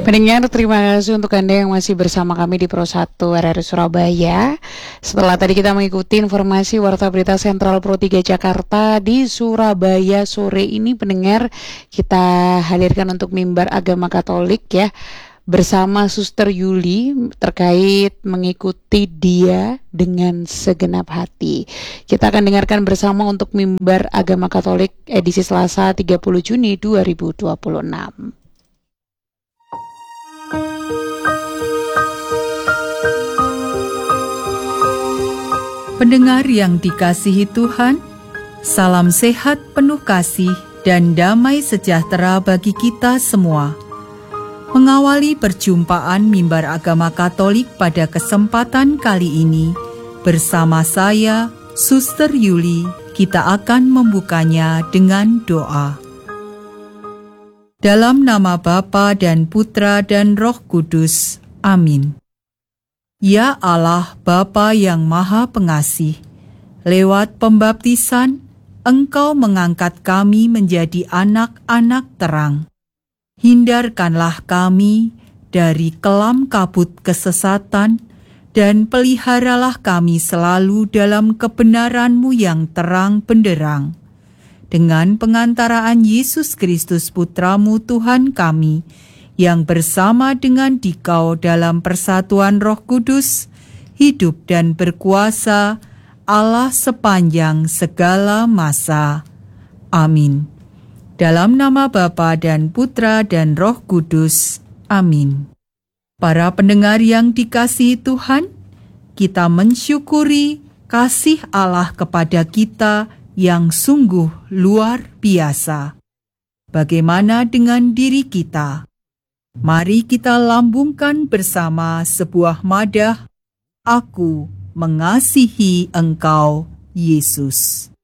Pendengar, terima kasih untuk Anda yang masih bersama kami di Pro 1 RRI Surabaya. Setelah tadi kita mengikuti informasi Warta Berita Sentral Pro 3 Jakarta di Surabaya sore ini, pendengar, kita hadirkan untuk mimbar agama Katolik ya, bersama Suster Yuli terkait mengikuti Dia dengan segenap hati. Kita akan dengarkan bersama untuk mimbar agama Katolik edisi Selasa 30 Juni 2026. Pendengar yang dikasihi Tuhan, salam sehat penuh kasih dan damai sejahtera bagi kita semua. Mengawali perjumpaan mimbar agama Katolik pada kesempatan kali ini, bersama saya, Suster Yuli, kita akan membukanya dengan doa. Dalam nama Bapa dan Putra dan Roh Kudus. Amin. Ya Allah Bapa yang Maha Pengasih, lewat pembaptisan, Engkau mengangkat kami menjadi anak-anak terang. Hindarkanlah kami dari kelam kabut kesesatan, dan peliharalah kami selalu dalam kebenaran-Mu yang terang benderang. Dengan pengantaraan Yesus Kristus Putra-Mu Tuhan kami, yang bersama dengan Dikau dalam persatuan Roh Kudus, hidup dan berkuasa Allah sepanjang segala masa. Amin. Dalam nama Bapa dan Putra dan Roh Kudus. Amin. Para pendengar yang dikasihi Tuhan, kita mensyukuri kasih Allah kepada kita yang sungguh luar biasa. Bagaimana dengan diri kita? Mari kita lambungkan bersama sebuah madah, Aku mengasihi Engkau, Yesus.